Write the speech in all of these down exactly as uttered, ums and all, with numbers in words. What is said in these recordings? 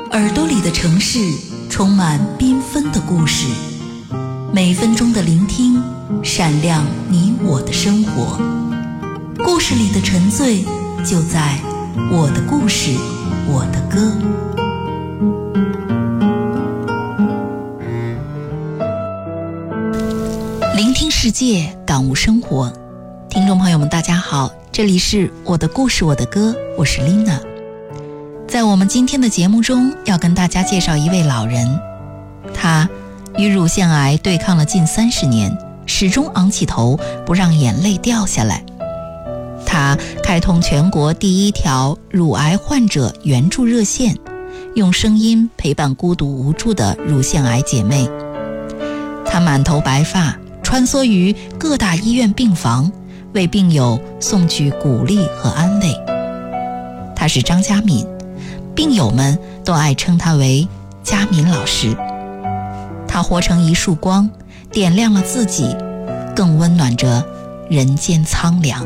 耳朵里的城市充满缤纷的故事，每分钟的聆听闪亮你我的生活。故事里的沉醉就在我的故事我的歌。聆听世界，感悟生活。听众朋友们大家好，这里是我的故事我的歌，我是 Lina。 在我们今天的节目中，要跟大家介绍一位老人，他与乳腺癌对抗了近三十年，始终昂起头，不让眼泪掉下来。他开通全国第一条乳癌患者援助热线，用声音陪伴孤独无助的乳腺癌姐妹。他满头白发，穿梭于各大医院病房，为病友送去鼓励和安慰。他是张佳敏，病友们都爱称他为佳敏老师。他活成一束光，点亮了自己，更温暖着人间苍凉。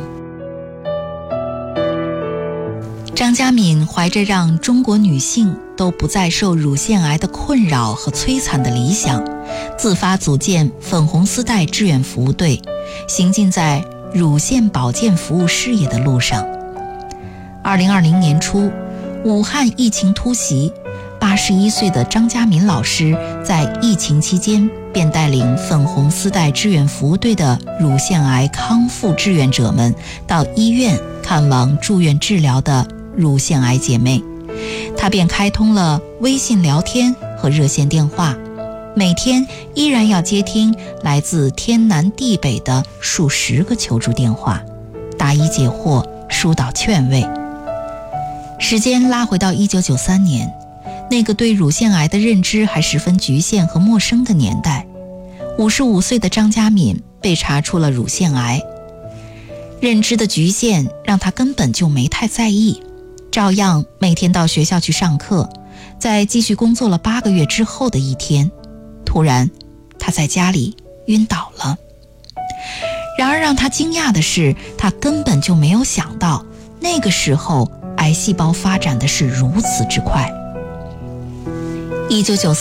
张佳敏怀着让中国女性都不再受乳腺癌的困扰和摧残的理想，自发组建粉红丝带志愿服务队，行进在乳腺保健服务事业的路上。二零二零年初，武汉疫情突袭，八十一岁的张佳敏老师在疫情期间便带领粉红丝带志愿服务队的乳腺癌康复志愿者们到医院看望住院治疗的乳腺癌姐妹。他便开通了微信聊天和热线电话，每天依然要接听来自天南地北的数十个求助电话，答疑解惑，疏导劝慰。时间拉回到一九九三年，那个对乳腺癌的认知还十分局限和陌生的年代，五十五岁的张佳敏被查出了乳腺癌。认知的局限让她根本就没太在意，照样每天到学校去上课。在继续工作了八个月之后的一天，突然她在家里晕倒了。然而让她惊讶的是，她根本就没有想到，那个时候癌细胞发展的是如此之快。一九九四